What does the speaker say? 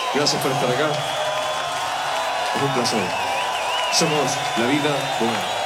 Gracias por estar acá. Es un placer. Somos La Vida Bohemia.